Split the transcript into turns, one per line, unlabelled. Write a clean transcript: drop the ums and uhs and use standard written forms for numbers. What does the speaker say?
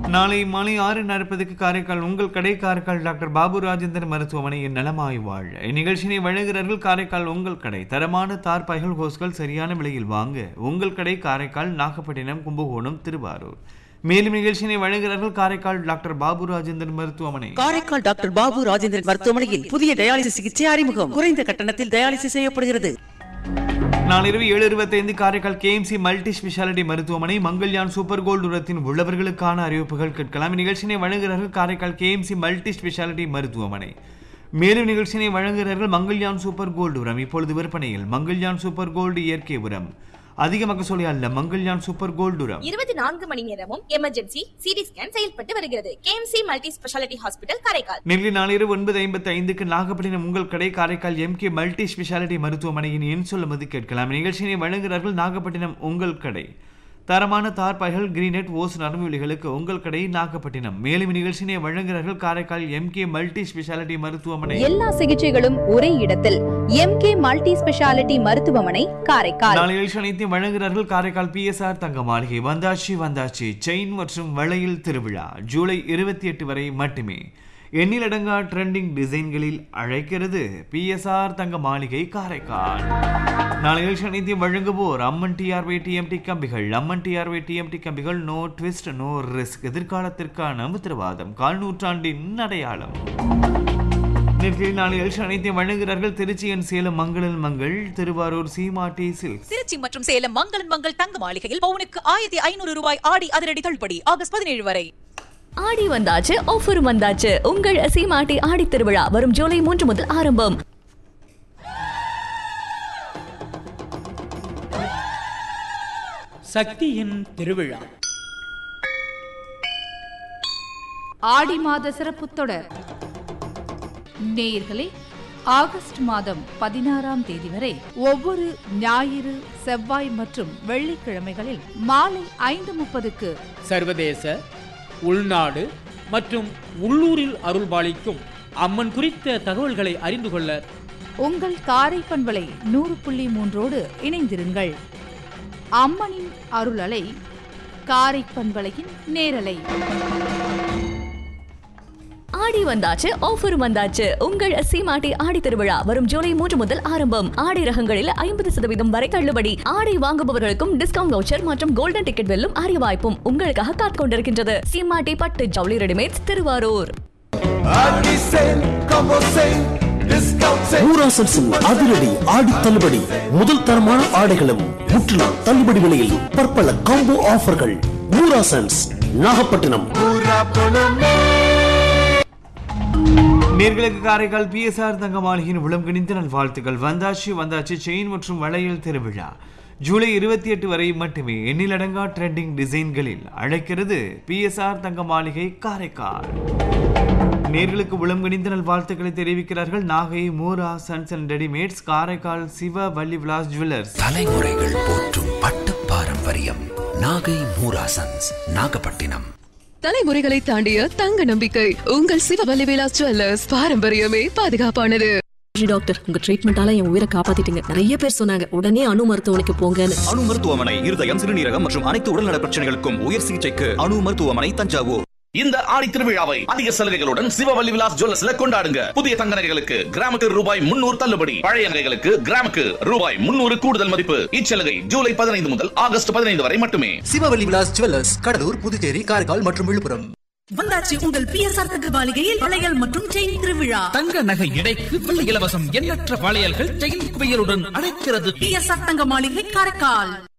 நாளை மாலை 6:40 காரைக்கால் உங்கள் கடை காரைக்கால் டாக்டர் பாபு ராஜேந்திரன் மருத்துவமனையின் நலமாய் வாழ் இந்நிகழ்ச்சியை வழங்குகிறார்கள். காரைக்கால் உங்கள் கடை தரமான தார்பாய்கள் ஹோஸ்கள் சரியான விலையில் வாங்க உங்கள் கடை காரைக்கால், நாகப்பட்டினம், கும்பகோணம், திருவாரூர். மேலும் நிகழ்ச்சியை வழங்குகிறார்கள் காரைக்கால் டாக்டர் பாபு ராஜேந்திரன் மருத்துவமனை.
காரைக்கால் டாக்டர் பாபு ராஜேந்திரன் மருத்துவமனையில் புதிய டயாலிசிஸ் சிகிச்சை அறிமுகம். குறைந்த கட்டணத்தில் டயாலிசிஸ் செய்யப்படுகிறது.
நாளிரவு 7:25 காரைக்கால் KMC மல்டி ஸ்பெஷாலிட்டி மருத்துவமனை மங்கள்யான் சூப்பர் கோல்டு உரத்தின் உள்ளவர்களுக்கான அறிவிப்புகள் கேட்கலாம். இந்நிகழ்ச்சியை வழங்குகிறார்கள் காரைக்கால் KMC மல்டி ஸ்பெஷாலிட்டி மருத்துவமனை. மேலும் நிகழ்ச்சியை வழங்குகிறார்கள் மங்கள்யான் சூப்பர் கோல்டு உரம். இப்பொழுது விற்பனையில் மங்கள்யான் சூப்பர் கோல்டு இயற்கை உரம். அதிக மகசூல் அல்ல, மங்கள்யான் சூப்பர் கோல்டு உரம்.
24 மணி நேரமும் எமர்ஜென்சி சிடி ஸ்கேன் செயல்பட்டு வருகிறது. KMC multi speciality hospital Karaikal.
நெல்லை நாளிரவு 9:55 நாகப்பட்டினம் உங்கள் கடை காரைக்கால் MK மல்டி ஸ்பெஷாலிட்டி மருத்துவமனையின் எண் சொல்லுவது கேட்கலாம். நிகழ்ச்சியை வழங்குகிறார்கள் நாகப்பட்டினம் உங்கள் கடை தரமான தார்பாய்கள், கிரீனெட், ஓஸ் நரம்புலிகளுக்கு உங்கள் கடை நாகப்பட்டினம். மேலும் நிகழ்ச்சியை வழங்குகிறார்கள் காரைக்கால் MK மல்டி ஸ்பெஷாலிட்டி மருத்துவமனை.
எல்லா சிகிச்சைகளும் ஒரே இடத்தில் MK மல்டி ஸ்பெஷாலிட்டி மருத்துவமனை காரைக்கால்.
நாளை நிகழ்ச்சி அனைத்தையும் வழங்குகிறார்கள் காரைக்கால் PSR தங்க மாளிகை. வந்தாச்சு செயின் மற்றும் வளையல் திருவிழா ஜூலை 28 வரை மட்டுமே. எண்ணிலடங்கா ட்ரெண்டிங் டிசைன்களில் அழைக்கிறது PSR தங்க மாளிகை காரைக்கால். நாளை நிகழ்ச்சி அனைத்தையும் வழங்குவோர் அம்மன் TRY TMT கம்பிகள். அம்மன் TRY TMT கம்பிகள் நோ ட்விஸ்ட் நோ ரிஸ்க், எதிர்காலத்திற்கான உத்தரவாதம், கால் நூற்றாண்டின் அடையாளம். நாளை நிகழ்ச்சி அனைத்தையும் வழங்குகிறார்கள் திருச்சியன் சேலம் மங்களன் மங்கள், திருவாரூர் சீமாட்டி சில்க்.
திருச்சி மற்றும் சேலம் மங்களன் மங்கள் தங்க மாளிகையில் பவுனுக்கு 1500 ரூபாய் ஆடி அதிரடி தள்ளுபடி ஆகஸ்ட் 17 வரை.
ஆடி வந்தாச்சு, ஆஃபரும் வந்தாச்சு. உங்கள் சீமாட்டி ஆடி திருவிழா வரும் ஜூலை 3 முதல் ஆரம்பம்.
சக்தியின் திருவிழா
ஆடி மாத சிறப்பு தொடர். நேயர்களே, ஆகஸ்ட் மாதம் 16ஆம் தேதி வரை ஒவ்வொரு ஞாயிறு, செவ்வாய் மற்றும் வெள்ளிக்கிழமைகளில் மாலை 5:30க்கு
சர்வதேச, உள்நாடு மற்றும் உள்ளூரில் அருள்பாலிக்கும் அம்மன் குறித்த தகவல்களை அறிந்து கொள்ள
உங்கள் காரை பண்பலை 100.3 இணைந்திருங்கள். அம்மனின் அருளலை, காரை பண்பலையின் நேரலை.
ஆடி வந்தாச்சு, ஆஃபரும் வந்தாச்சு. உங்கள் சீமாட்டி ஆடி திருவிழா வரும் ஜூலை 3 முதல் ஆரம்பம். ஆடை ரகங்களில் 50% வரை தள்ளுபடி. ஆடை வாங்குபவர்களுக்கும் டிஸ்கவுண்ட் வவுச்சர் மற்றும் கோல்டன் டிக்கெட் வெல்லும் அரிய வாய்ப்பும் உங்களுக்காக காத்துக் கொண்டிருக்கின்றது. சீமாட்டி பட்டு ஜவுளி ரெடிமேட்ஸ், திருவாரூர்.
அதிரடி ஆடி தள்ளுபடி. முதல் தரமான ஆடைகளும் முற்றிலும் தள்ளுபடி விலையில் பற்பல காம்போ ஆஃபர்கள். ஊராசன்ஸ், நாகப்பட்டினம்.
நேர்களுக்கு காரைக்கால் PSR தங்க மாளிகையின் உளம் கணிந்த நல்வாழ்த்துக்கள். வந்தாச்சு செயின் மற்றும் வளையல் திருவிழா ஜூலை 28 வரை மட்டுமே. எண்ணிலடங்கா ட்ரெண்டிங் டிசைன்களில் அழைக்கிறது PSR தங்க மாளிகை காரைக்கால். நேர்களுக்கு உளம் கணிந்த நல்வாழ்த்துக்களை தெரிவிக்கிறார்கள் Nagai Moora sons and readymades, Karaikal Shiva Valli Vilas jewellers.
தலைமுறைகள் போற்றும் பட்டு பாரம்பரியம் நாகை மூரா சன்ஸ், நாகப்பட்டினம்.
தலைமுறைகளை தாண்டிய தங்க நம்பிக்கை உங்கள் சிவவல்லி விலாஸ் ஜுவல்லர்ஸ். பாரம்பரியமே பாதுகாப்பானது.
டாக்டர், உங்க ட்ரீட்மெண்டால என் உயிரை காப்பாத்திட்டீங்க. நிறைய பேர் சொன்னாங்க உடனே அணு மருத்துவமனைக்கு போங்கன்னு.
அணு மருத்துவமனை இருதயம், சிறுநீரகம் மற்றும் அனைத்து உடல்நல பிரச்சனைகளுக்கும் உயர் சிகிச்சைக்கு அணு மருத்துவமனை, தஞ்சாவூர்.
இந்த ஆடி திருவிழாவை அதிக சலுகைகளுடன் சிவவல்லி விலாஸ் ஜுவல்லர்ஸ்ல கொண்டாடுங்க. புதிய தங்க நகைகளுக்கு கிராமுக்கு ரூபாய் 300 தள்ளுபடி. பழைய நகைகளுக்கு கிராமுக்கு ரூபாய் 300 கூடுதல் மதிப்பு. இச்சலுகை ஜூலை 15 முதல் ஆகஸ்ட் 15 வரை மட்டுமே.
சிவவல்லி விலாஸ் ஜுவல்லர்ஸ், கடலூர், புதுச்சேரி, காரைக்கால் மற்றும் விழுப்புரம்.
வந்தாச்சு உங்கள் PSR தங்க மாளிகையில் வளையல் மற்றும் செயின் திருவிழா.
தங்க நகை எடைக்கு வெள்ளி இலவசம். எண்ணற்ற வளையல்கள் செயின் குவியலுடன் அழைக்கிறது
PSR தங்க மாளிகை காரைக்கால்.